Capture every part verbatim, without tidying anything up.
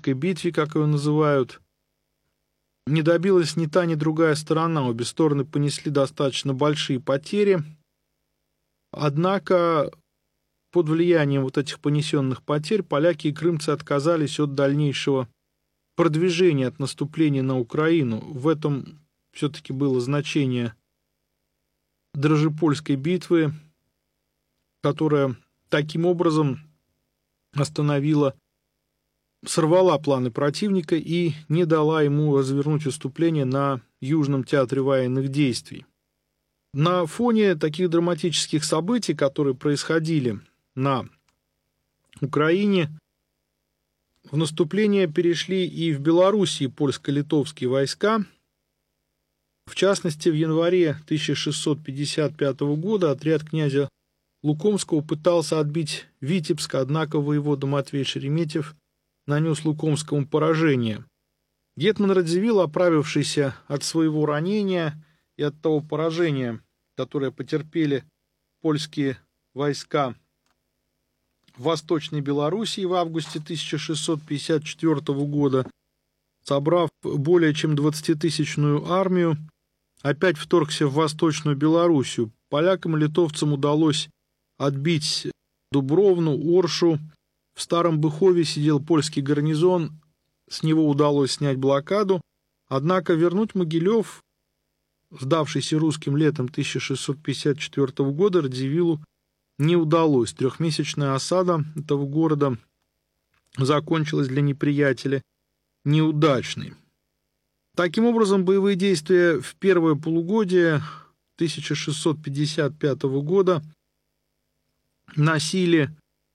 Дрожепольской битве, как ее называют, не добилась ни та, ни другая сторона. Обе стороны понесли достаточно большие потери. Однако под влиянием вот этих понесенных потерь поляки и крымцы отказались от дальнейшего продвижения, от наступления на Украину. В этом все-таки было значение Дрожепольской битвы, которая таким образом остановила, сорвала планы противника и не дала ему развернуть выступление на Южном театре военных действий. На фоне таких драматических событий, которые происходили на Украине, в наступление перешли и в Белоруссии польско-литовские войска. В частности, в январе тысяча шестьсот пятьдесят пятого года отряд князя Лукомского пытался отбить Витебск, однако воевода Матвей Шереметьев нанес Лукомскому поражение. Гетман Радзивилл, оправившийся от своего ранения и от того поражения, которое потерпели польские войска в Восточной Белоруссии в августе тысяча шестьсот пятьдесят четвёртого года, собрав более чем двадцатитысячную армию, опять вторгся в Восточную Белоруссию. Полякам и литовцам удалось отбить Дубровну, Оршу. В Старом Быхове сидел польский гарнизон, с него удалось снять блокаду, однако вернуть Могилев, сдавшийся русским летом тысяча шестьсот пятьдесят четвёртого года, Радзивиллу не удалось. Трехмесячная осада этого города закончилась для неприятеля неудачной. Таким образом, боевые действия в первое полугодие тысяча шестьсот пятьдесят пятого года носили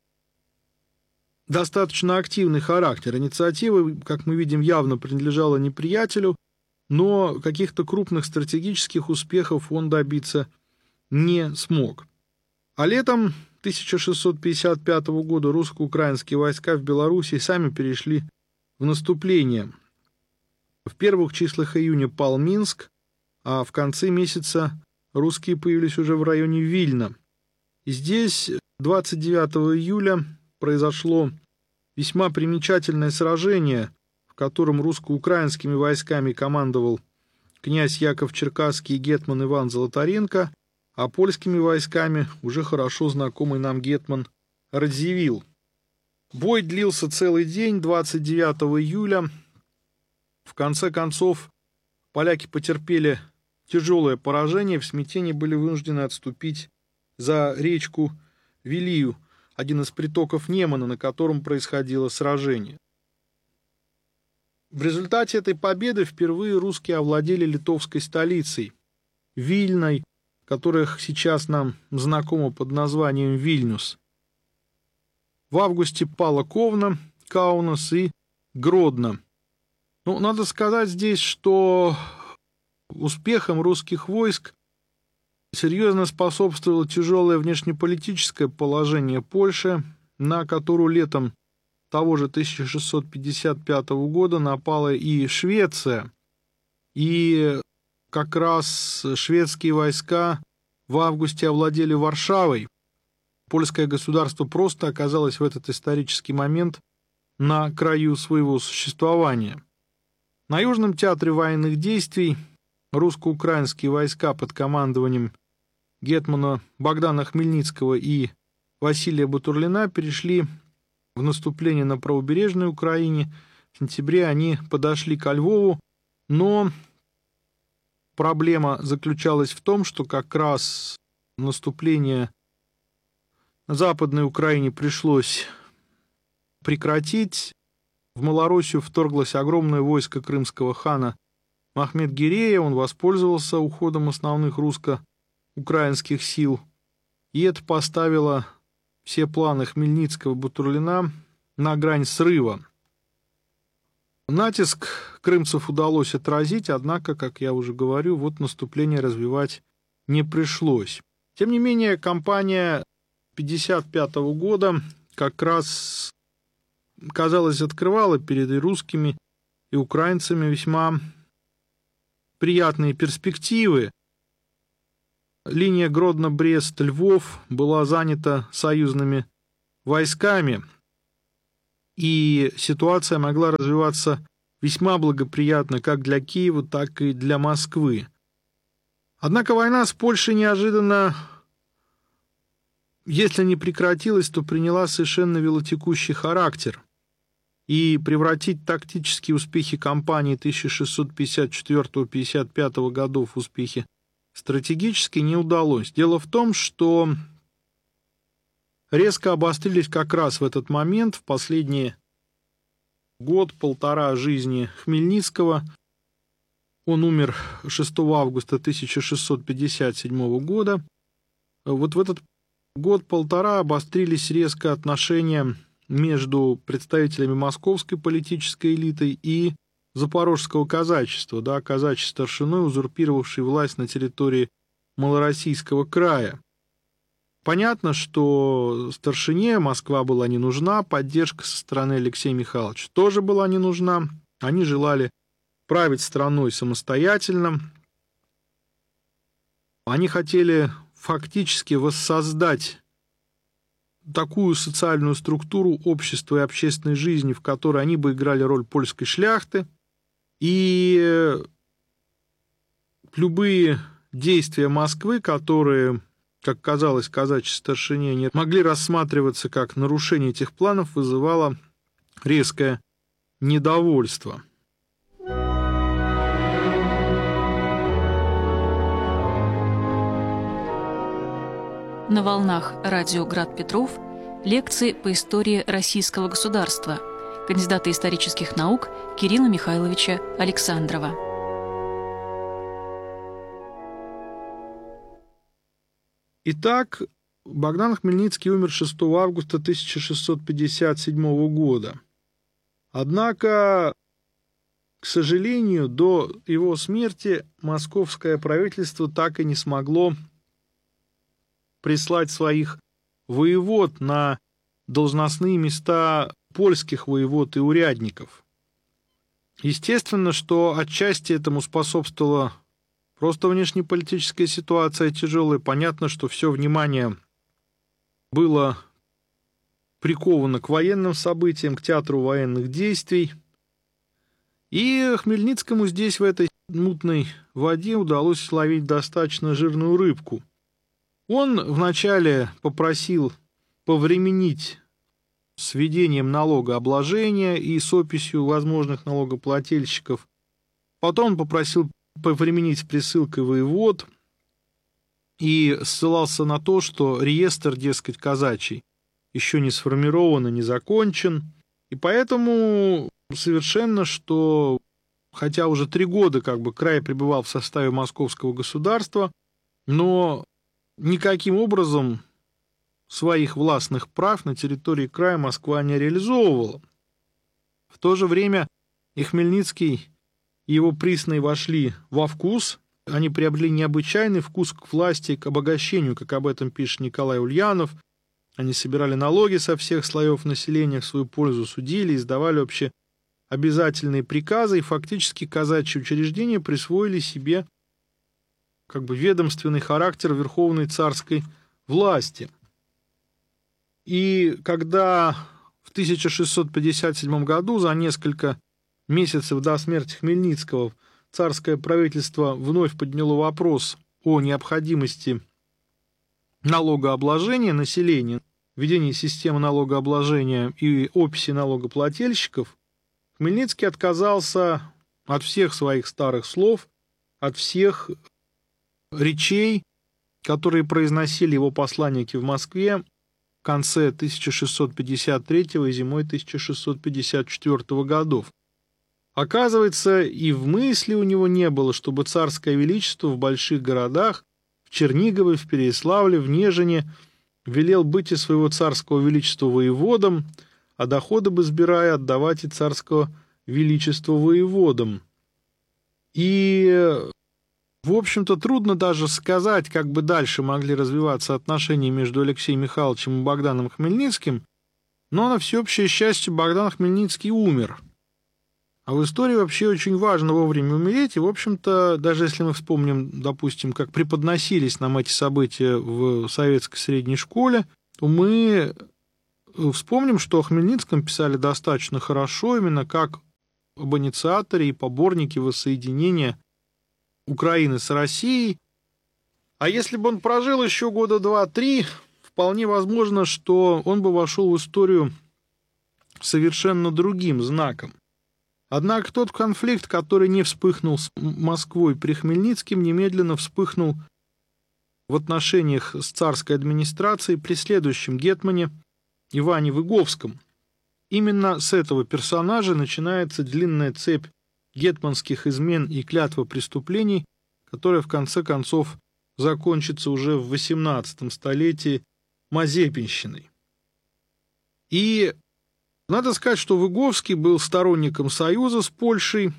достаточно активный характер. Инициатива, как мы видим, явно принадлежала неприятелю, но каких-то крупных стратегических успехов он добиться не смог. А летом тысяча шестьсот пятьдесят пятого года русско-украинские войска в Белоруссии сами перешли в наступление. В первых числах июня пал Минск, а в конце месяца русские появились уже в районе Вильна. И здесь двадцать девятого июля произошло весьма примечательное сражение, в котором русско-украинскими войсками командовал князь Яков Черкасский и гетман Иван Золотаренко, а польскими войсками уже хорошо знакомый нам гетман Радзивилл. Бой длился целый день, двадцать девятого июля. В конце концов, поляки потерпели тяжелое поражение, в смятении были вынуждены отступить за речку Вилию, один из притоков Немана, на котором происходило сражение. В результате этой победы впервые русские овладели литовской столицей, Вильной, которая сейчас нам знакома под названием Вильнюс. В августе пала Ковна, Каунас и Гродно. Ну, надо сказать здесь, что успехам русских войск серьезно способствовало тяжелое внешнеполитическое положение Польши, на которую летом того же тысяча шестьсот пятьдесят пятого года напала и Швеция. И как раз шведские войска в августе овладели Варшавой. Польское государство просто оказалось в этот исторический момент на краю своего существования. На Южном театре военных действий русско-украинские войска под командованием гетмана Богдана Хмельницкого и Василия Бутурлина перешли в наступление на правобережной Украине. В сентябре они подошли ко Львову, но проблема заключалась в том, что как раз наступление на Западной Украине пришлось прекратить. В Малороссию вторглось огромное войско крымского хана Махмед-Гирея. Он воспользовался уходом основных русско-украинских сил, и это поставило все планы Хмельницкого и Бутурлина на грань срыва. Натиск крымцев удалось отразить, однако, как я уже говорю, вот наступление развивать не пришлось. Тем не менее, кампания пятьдесят пятого года как раз, казалось, открывала перед и русскими, и украинцами весьма приятные перспективы. Линия Гродно-Брест-Львов была занята союзными войсками. и ситуация могла развиваться весьма благоприятно как для Киева, так и для Москвы. Однако война с Польшей неожиданно, если не прекратилась, то приняла совершенно велотекущий характер, и превратить тактические успехи кампании тысяча шестьсот пятьдесят четвёртого — пятьдесят пятого годов в успехи стратегически не удалось. Дело в том, что резко обострились как раз в этот момент, в последний год-полтора жизни Хмельницкого. Он умер шестого августа тысяча шестьсот пятьдесят седьмого года. Вот в этот год-полтора обострились резко отношения между представителями московской политической элиты и запорожского казачества, да, казачьей старшиной, узурпировавшей власть на территории Малороссийского края. Понятно, что старшине Москва была не нужна, поддержка со стороны Алексея Михайловича тоже была не нужна. Они желали править страной самостоятельно. Они хотели фактически воссоздать такую социальную структуру общества и общественной жизни, в которой они бы играли роль польской шляхты, и любые действия Москвы, которые, как казалось, казачьей старшине не могли рассматриваться как нарушение этих планов, вызывало резкое недовольство. На волнах радио «Град Петров» лекции по истории российского государства кандидата исторических наук Кирилла Михайловича Александрова. Итак, Богдан Хмельницкий умер шестого августа тысяча шестьсот пятьдесят седьмого года. Однако, к сожалению, до его смерти московское правительство так и не смогло прислать своих воевод на должностные места польских воевод и урядников. Естественно, что отчасти этому способствовала просто внешнеполитическая ситуация тяжелая. Понятно, что все внимание было приковано к военным событиям, к театру военных действий. И Хмельницкому здесь, в этой мутной воде, удалось ловить достаточно жирную рыбку. Он вначале попросил повременить с введением налогообложения и с описью возможных налогоплательщиков. Потом он попросил повременить с присылкой воевод и ссылался на то, что реестр, дескать, казачий еще не сформирован и не закончен. И поэтому совершенно, что хотя уже три года как бы край пребывал в составе московского государства, но никаким образом своих властных прав на территории края Москва не реализовывала. В то же время и Хмельницкий, и его присные вошли во вкус, они приобрели необычайный вкус к власти, к обогащению, как об этом пишет Николай Ульянов. Они собирали налоги со всех слоев населения в свою пользу, судили, издавали общеобязательные приказы, и фактически казачьи учреждения присвоили себе как бы ведомственный характер верховной царской власти. И когда в тысяча шестьсот пятьдесят седьмом году, за несколько месяцев до смерти Хмельницкого, царское правительство вновь подняло вопрос о необходимости налогообложения населения, введения системы налогообложения и описи налогоплательщиков, Хмельницкий отказался от всех своих старых слов, от всех речей, которые произносили его посланники в Москве в конце тысяча шестьсот пятьдесят третьего и зимой тысяча шестьсот пятьдесят четвёртого годов. Оказывается, и в мысли у него не было, чтобы царское величество в больших городах, в Чернигове, в Переяславле, в Нежине, велел быть и своего царского величества воеводом, а доходы бы сбирая отдавать и царского величества воеводам. И в общем-то, трудно даже сказать, как бы дальше могли развиваться отношения между Алексеем Михайловичем и Богданом Хмельницким, но на всеобщее счастье Богдан Хмельницкий умер. А в истории вообще очень важно вовремя умереть, и, в общем-то, даже если мы вспомним, допустим, как преподносились нам эти события в советской средней школе, то мы Вспомним, что о Хмельницком писали достаточно хорошо, именно как об инициаторе и поборнике воссоединения Украины с Россией. А если бы он прожил еще года два-три, вполне возможно, что он бы вошел в историю совершенно другим знаком. Однако тот конфликт, который не вспыхнул с Москвой при Хмельницком, немедленно вспыхнул в отношениях с царской администрацией при следующем гетмане Иване Выговском. Именно с этого персонажа начинается длинная цепь гетманских измен и клятвопреступлений, которая в конце концов закончится уже в восемнадцатом столетии Мазепинщиной. И надо сказать, что Выговский был сторонником союза с Польшей.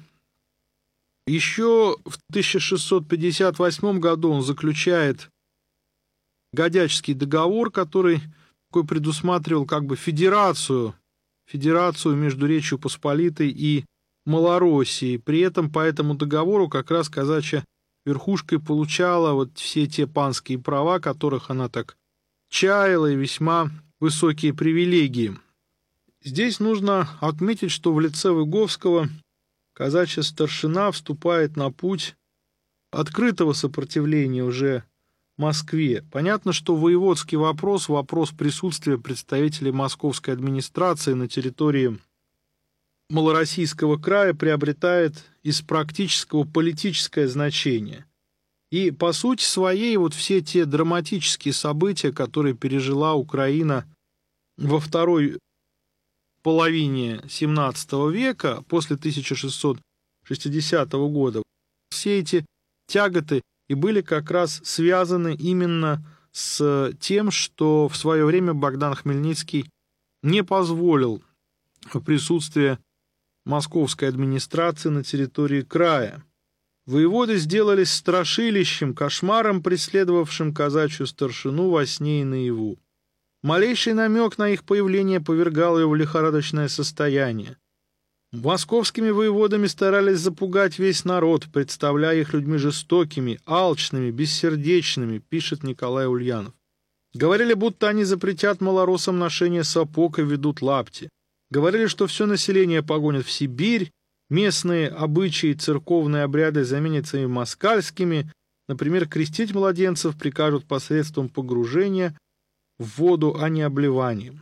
Еще в тысяча шестьсот пятьдесят восьмом году он заключает Годячский договор, который предусматривал как бы федерацию, федерацию между Речью Посполитой и Малороссией. При этом по этому договору как раз казачья верхушка получала вот все те панские права, которых она так чаяла, и весьма высокие привилегии. Здесь нужно отметить, что в лице Выговского казачья старшина вступает на путь открытого сопротивления уже Москве. Понятно, что воеводский вопрос, вопрос присутствия представителей московской администрации на территории Малороссийского края приобретает из практического политическое значение. И по сути своей вот все те драматические события, которые пережила Украина во второй половине семнадцатого века, после тысяча шестьсот шестидесятого года, все эти тяготы и были как раз связаны именно с тем, что в свое время Богдан Хмельницкий не позволил присутствия московской администрации на территории края. Воеводы сделались страшилищем, кошмаром, преследовавшим казачью старшину во сне и наяву. Малейший намек на их появление повергал ее в лихорадочное состояние. Московскими воеводами старались запугать весь народ, представляя их людьми жестокими, алчными, бессердечными, пишет Николай Ульянов. Говорили, будто они запретят малороссам ношение сапог и ведут лапти. Говорили, что все население погонят в Сибирь, местные обычаи и церковные обряды заменятся ими москальскими, например, крестить младенцев прикажут посредством погружения в воду, а не обливанием.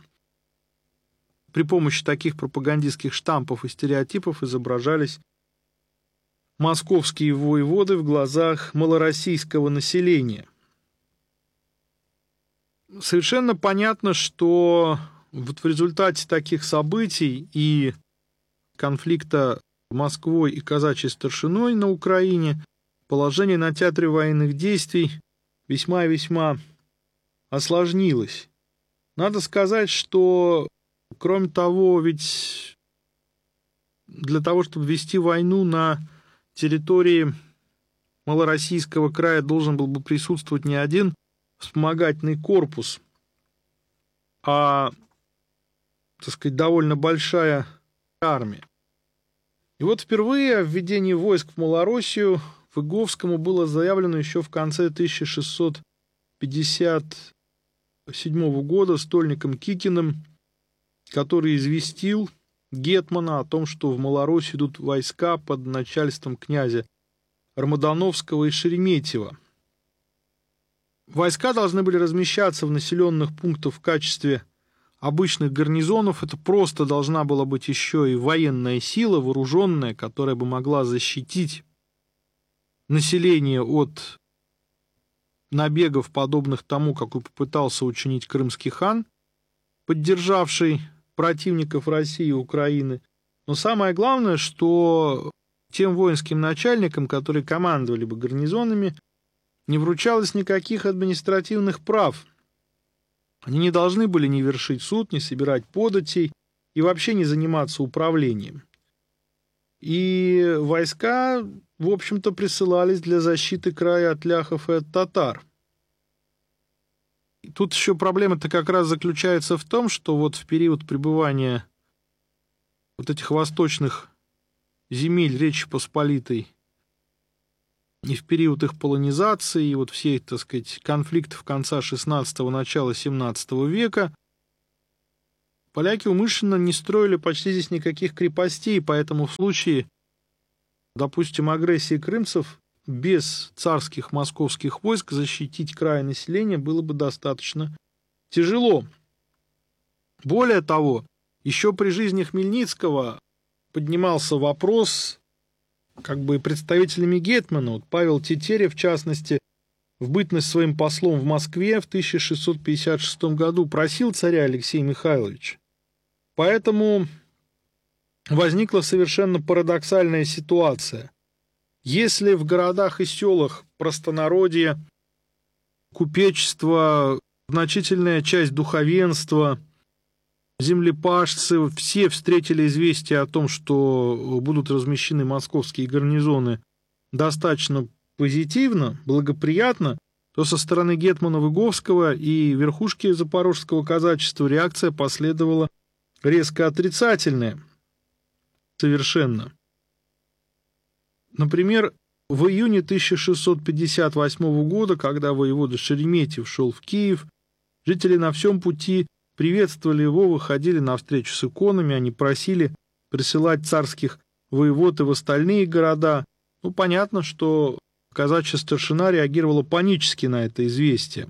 При помощи таких пропагандистских штампов и стереотипов изображались московские воеводы в глазах малороссийского населения. Совершенно понятно, что вот в результате таких событий и конфликта Москвой и казачьей старшиной на Украине положение на театре военных действий весьма и весьма осложнилось. Надо сказать, что, кроме того, ведь для того, чтобы вести войну на территории Малороссийского края, должен был бы присутствовать не один вспомогательный корпус, а, так сказать, довольно большая армия. И вот впервые о введении войск в Малороссию Выговскому было заявлено еще в конце тысяча шестьсот пятьдесят седьмого года стольником Кикиным, который известил гетмана о том, что в Малороссию идут войска под начальством князя Рамадановского и Шереметьева. Войска должны были размещаться в населенных пунктах в качестве обычных гарнизонов. Это просто должна была быть еще и военная сила, вооруженная, которая бы могла защитить население от набегов, подобных тому, какой попытался учинить крымский хан, поддержавший противников России и Украины. Но самое главное, что тем воинским начальникам, которые командовали бы гарнизонами, не вручалось никаких административных прав. Они не должны были ни вершить суд, ни собирать податей и вообще не заниматься управлением. И войска, в общем-то, присылались для защиты края от ляхов и от татар. И тут еще проблема-то как раз заключается в том, что вот в период пребывания вот этих восточных земель Речи Посполитой и в период их полонизации, и вот всех, так сказать, конфликтов конца шестнадцатого, начала семнадцатого века, поляки умышленно не строили почти здесь никаких крепостей, поэтому в случае, допустим, агрессии крымцев без царских московских войск защитить край населения было бы достаточно тяжело. Более того, еще при жизни Хмельницкого поднимался вопрос, как бы представителями гетмана, вот Павел Тетерев, в частности, в бытность своим послом в Москве в тысяча шестьсот пятьдесят шестом году просил царя Алексея Михайловича. Поэтому возникла совершенно парадоксальная ситуация. Если в городах и селах простонародье, купечество, значительная часть духовенства, землепашцы, все встретили известие о том, что будут размещены московские гарнизоны, достаточно позитивно, благоприятно, то со стороны гетмана Выговского и верхушки запорожского казачества реакция последовала резко отрицательная. Совершенно. Например, в июне тысяча шестьсот пятьдесят восьмого года, когда воевода Шереметьев шел в Киев, жители на всем пути приветствовали его, выходили навстречу с иконами, они просили присылать царских воевод и в остальные города. Ну, понятно, что казачья старшина реагировала панически на это известие.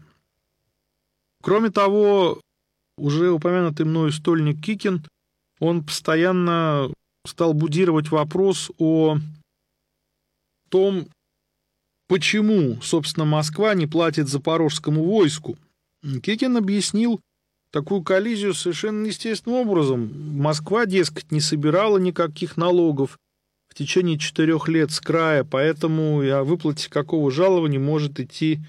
Кроме того, уже упомянутый мною стольник Кикин, он постоянно стал будировать вопрос о том, почему, собственно, Москва не платит запорожскому войску. Кикин объяснил такую коллизию совершенно естественным образом. Москва, дескать, не собирала никаких налогов в течение четырех лет с края, поэтому и о выплате какого жалования может идти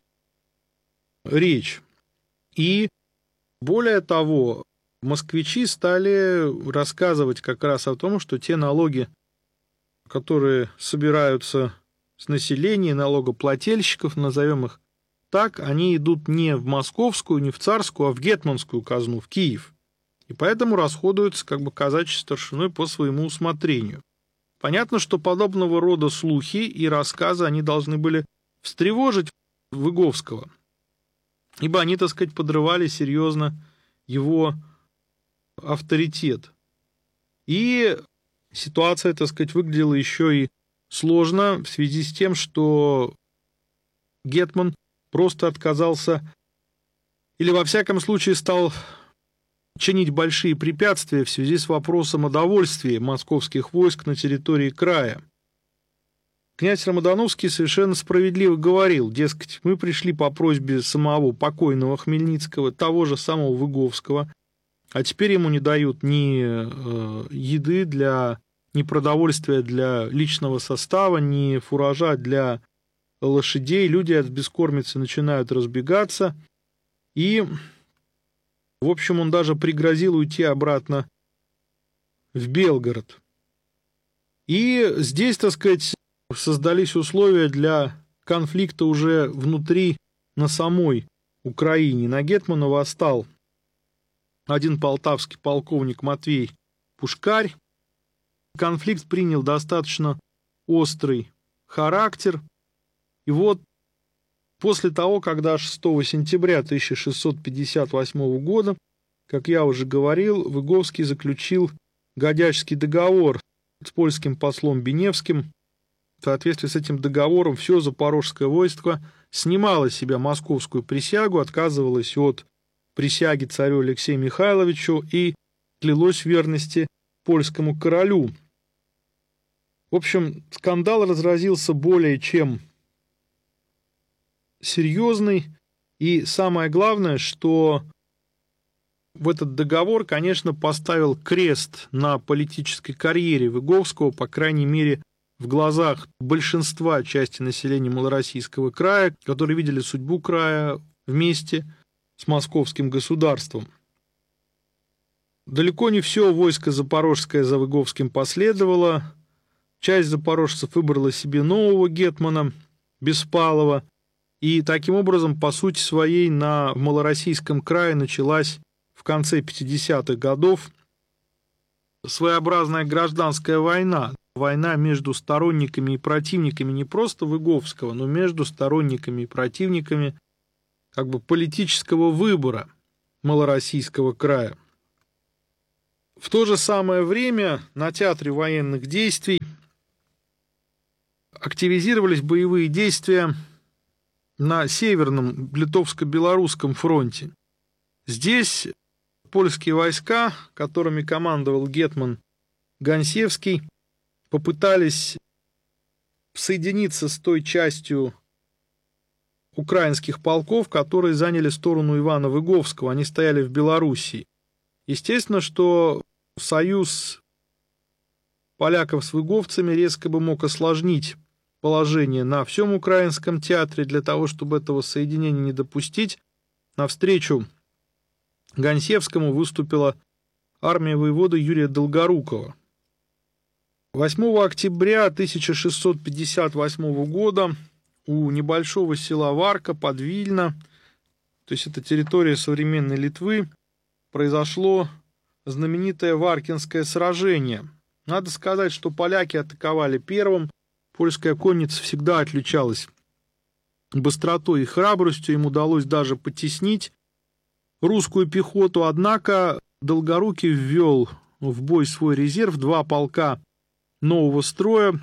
речь. И более того, москвичи стали рассказывать как раз о том, что те налоги, которые собираются с населения, налогоплательщиков, назовем их так, они идут не в московскую, не в царскую, а в гетманскую казну, в Киев. И поэтому расходуются как бы казачьей старшиной по своему усмотрению. Понятно, что подобного рода слухи и рассказы, они должны были встревожить Выговского, ибо они, так сказать, подрывали серьезно его авторитет. И ситуация, так сказать, выглядела еще и сложно в связи с тем, что гетман просто отказался, или во всяком случае стал чинить большие препятствия в связи с вопросом о довольствии московских войск на территории края. Князь Рамадановский совершенно справедливо говорил, дескать, мы пришли по просьбе самого покойного Хмельницкого, того же самого Выговского, а теперь ему не дают ни э, еды для, ни продовольствия для личного состава, ни фуража для лошадей, люди от бескормицы начинают разбегаться, и, в общем, он даже пригрозил уйти обратно в Белгород. И здесь, так сказать, создались условия для конфликта уже внутри, на самой Украине. На гетмана восстал один полтавский полковник Матвей Пушкарь. Конфликт принял достаточно острый характер. И вот после того, когда шестого сентября тысяча шестьсот пятьдесят восьмого года, как я уже говорил, Выговский заключил Годячский договор с польским послом Беневским. В соответствии с этим договором все запорожское войско снимало с себя московскую присягу, отказывалось от присяги царю Алексею Михайловичу и клялось в верности польскому королю. В общем, скандал разразился более чем серьезный, и самое главное, что в этот договор, конечно, поставил крест на политической карьере Выговского, по крайней мере, в глазах большинства части населения малороссийского края, которые видели судьбу края вместе с московским государством. Далеко не все войско запорожское за Выговским последовало. Часть запорожцев выбрала себе нового гетмана, Беспалова, и таким образом, по сути своей, на малороссийском крае началась в конце пятидесятых годов своеобразная гражданская война. Война между сторонниками и противниками не просто Выговского, но между сторонниками и противниками как бы политического выбора малороссийского края. В то же самое время на театре военных действий активизировались боевые действия на Северном Литовско-Белорусском фронте. Здесь польские войска, которыми командовал гетман Гонсевский, попытались соединиться с той частью украинских полков, которые заняли сторону Ивана Выговского. Они стояли в Белоруссии. Естественно, что союз поляков с выговцами резко бы мог осложнить положение на всем украинском театре. Для того, чтобы этого соединения не допустить, навстречу Гонсевскому выступила армия воеводы Юрия Долгорукова. восьмого октября тысяча шестьсот пятьдесят восьмого года у небольшого села Варка под Вильно, то есть это территория современной Литвы, произошло знаменитое Варкинское сражение. Надо сказать, что поляки атаковали первым. Польская конница всегда отличалась быстротой и храбростью, им удалось даже потеснить русскую пехоту, однако Долгорукий ввел в бой свой резерв, два полка нового строя,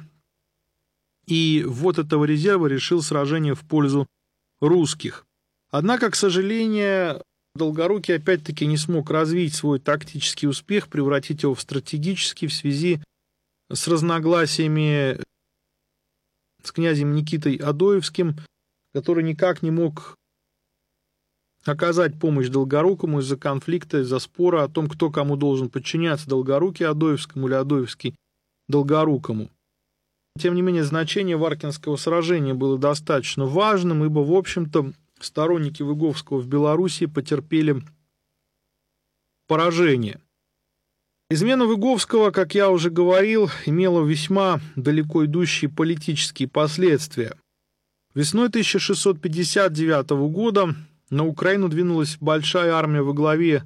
и вот этого резерва решил сражение в пользу русских. Однако, к сожалению, Долгорукий опять-таки не смог развить свой тактический успех, превратить его в стратегический в связи с разногласиями с князем Никитой Адоевским, который никак не мог оказать помощь Долгорукому из-за конфликта, из-за спора о том, кто кому должен подчиняться, Долгорукий Адоевскому или Адоевский Долгорукому. Тем не менее, значение Варкинского сражения было достаточно важным, ибо, в общем-то, сторонники Выговского в Белоруссии потерпели поражение. Измена Выговского, как я уже говорил, имела весьма далеко идущие политические последствия. Весной тысяча шестьсот пятьдесят девятого года на Украину двинулась большая армия во главе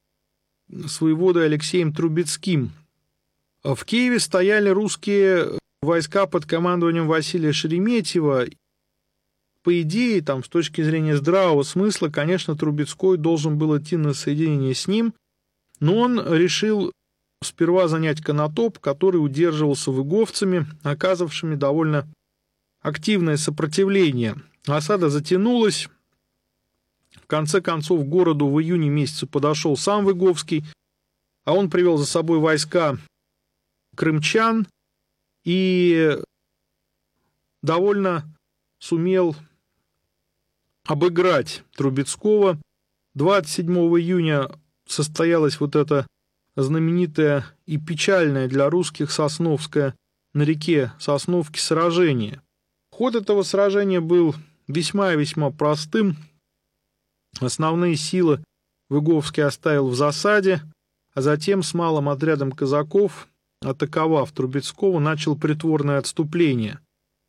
с воеводой Алексеем Трубецким. В Киеве стояли русские войска под командованием Василия Шереметьева. По идее, там, с точки зрения здравого смысла, конечно, Трубецкой должен был идти на соединение с ним, но он решил сперва занять Конотоп, который удерживался выговцами, оказавшими довольно активное сопротивление. Осада затянулась. В конце концов, к городу в июне месяце подошел сам Выговский, а он привел за собой войска крымчан и довольно сумел обыграть Трубецкого. двадцать седьмого июня состоялась вот эта знаменитое и печальное для русских Сосновское на реке Сосновки сражение. Ход этого сражения был весьма и весьма простым. Основные силы Выговский оставил в засаде, а затем с малым отрядом казаков, атаковав Трубецкого, начал притворное отступление.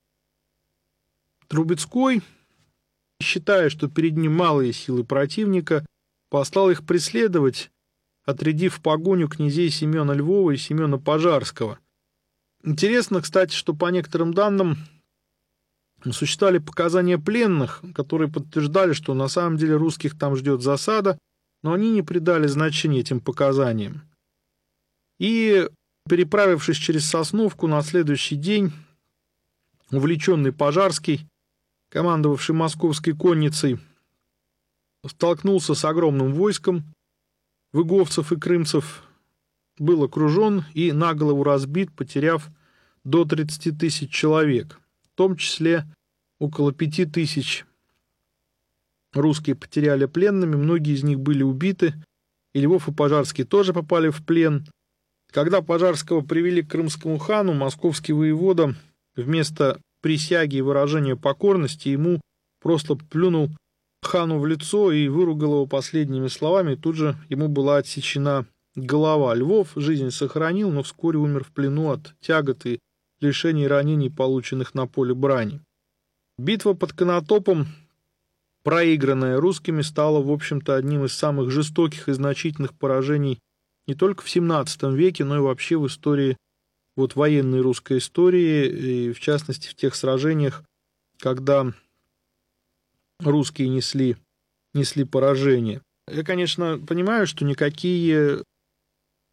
Трубецкой, считая, что перед ним малые силы противника, послал их преследовать, отрядив в погоню князей Семена Львова и Семена Пожарского. Интересно, кстати, что по некоторым данным существовали показания пленных, которые подтверждали, что на самом деле русских там ждет засада, но они не придали значения этим показаниям. И, переправившись через Сосновку, на следующий день увлеченный Пожарский, командовавший московской конницей, столкнулся с огромным войском выговцев и крымцев, был окружен и на голову разбит, потеряв до тридцати тысяч человек. В том числе около пяти тысяч русские потеряли пленными, многие из них были убиты, и Львов и Пожарский тоже попали в плен. Когда Пожарского привели к крымскому хану, московский воевода вместо присяги и выражения покорности ему просто плюнул хану в лицо и выругал его последними словами, и тут же ему была отсечена голова. Львов жизнь сохранил, но вскоре умер в плену от тягот и лишений и ранений, полученных на поле брани. Битва под Конотопом, проигранная русскими, стала, в общем-то, одним из самых жестоких и значительных поражений не только в семнадцатом веке, но и вообще в истории, вот военной русской истории, и в частности в тех сражениях, когда русские несли, несли поражение. Я, конечно, понимаю, что никакие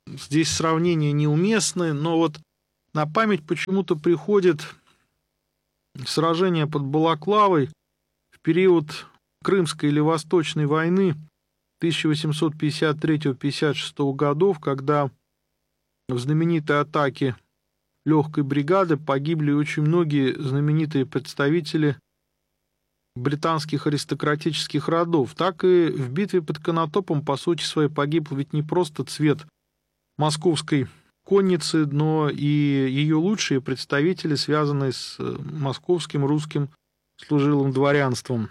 здесь сравнения неуместны, но вот на память почему-то приходит сражение под Балаклавой в период Крымской или Восточной войны тысяча восемьсот пятьдесят третьего — пятьдесят шестого годов, когда в знаменитой атаке легкой бригады погибли очень многие знаменитые представители британских аристократических родов. Так и в битве под Конотопом, по сути своей, погиб ведь не просто цвет московской конницы, но и ее лучшие представители, связанные с московским русским служилым дворянством.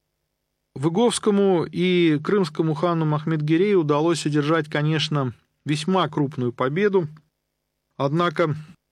Выговскому и крымскому хану Махмед-Гирею удалось одержать, конечно, весьма крупную победу, однако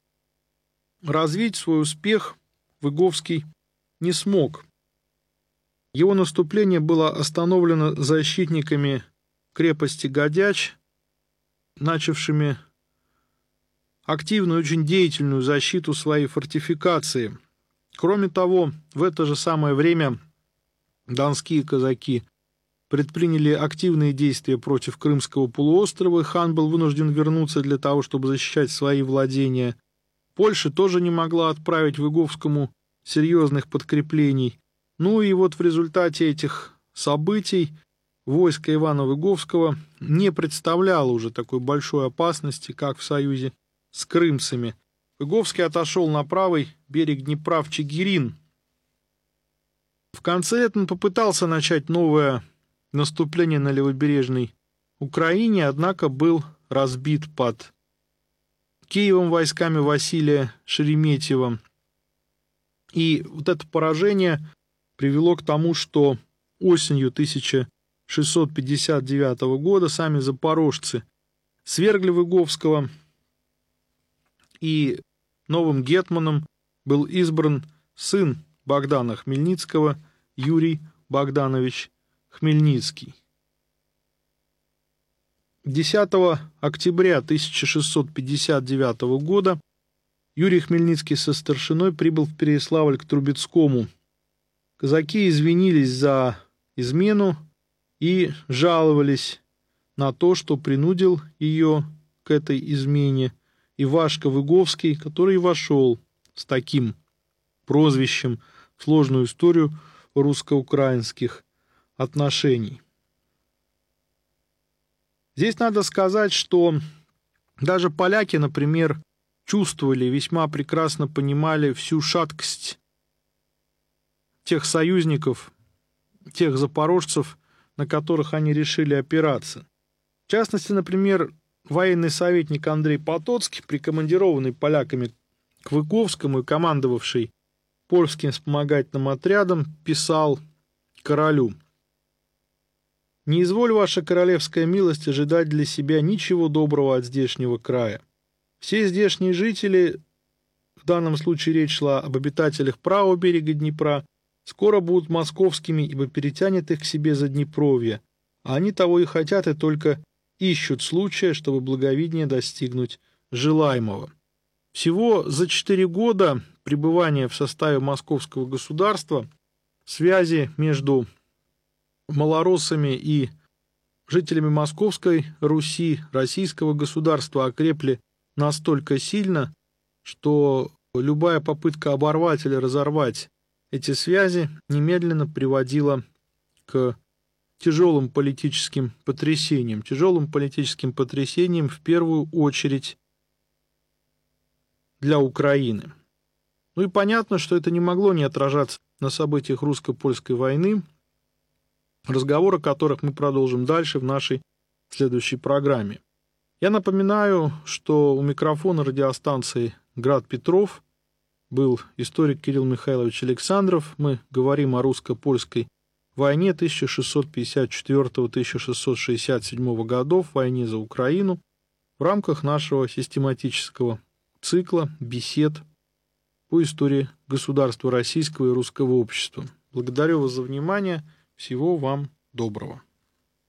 развить свой успех Выговский не смог. Его наступление было остановлено защитниками крепости Гадяч, начавшими активную, очень деятельную защиту своей фортификации. Кроме того, в это же самое время донские казаки предприняли активные действия против Крымского полуострова, и хан был вынужден вернуться для того, чтобы защищать свои владения. Польша тоже не могла отправить Выговскому серьезных подкреплений. Ну и вот в результате этих событий войско Ивана Выговского не представляло уже такой большой опасности, как в союзе с крымцами. Выговский отошел на правый берег Днепра в Чигирин. В конце лета он попытался начать новое наступление на левобережной Украине, однако был разбит под Киевом войсками Василия Шереметьева. И вот это поражение привело к тому, что осенью тысяча шестьсот пятьдесят девятого года сами запорожцы свергли Выговского, и новым гетманом был избран сын Богдана Хмельницкого, Юрий Богданович Хмельницкий. десятого октября тысяча шестьсот пятьдесят девятого года Юрий Хмельницкий со старшиной прибыл в Переяславль к Трубецкому. Казаки извинились за измену и жаловались на то, что принудил ее к этой измене Ивашка Выговский, который вошел с таким прозвищем в сложную историю русско-украинских отношений. Здесь надо сказать, что даже поляки, например, чувствовали, весьма прекрасно понимали всю шаткость тех союзников, тех запорожцев, на которых они решили опираться. В частности, например, военный советник Андрей Потоцкий, прикомандированный поляками к Выговскому и командовавший польским вспомогательным отрядом, писал королю: «Не изволь, ваша королевская милость, ожидать для себя ничего доброго от здешнего края. Все здешние жители, в данном случае речь шла об обитателях правого берега Днепра, скоро будут московскими, ибо перетянет их к себе за Днепровье, а они того и хотят, и только ищут случая, чтобы благовиднее достигнуть желаемого». Всего за четыре года пребывания в составе московского государства связи между малороссами и жителями Московской Руси, российского государства, окрепли настолько сильно, что любая попытка оборвать или разорвать эти связи немедленно приводила к тяжелым политическим потрясениям. Тяжелым политическим потрясениям в первую очередь для Украины. Ну и понятно, что это не могло не отражаться на событиях русско-польской войны, разговор о которых мы продолжим дальше в нашей следующей программе. Я напоминаю, что у микрофона радиостанции «Град Петров» был историк Кирилл Михайлович Александров. Мы говорим о русско-польской войне тысяча шестьсот пятьдесят четвёртого — тысяча шестьсот шестьдесят седьмого годов, войне за Украину, в рамках нашего систематического цикла бесед по истории государства российского и русского общества. Благодарю вас за внимание. Всего вам доброго.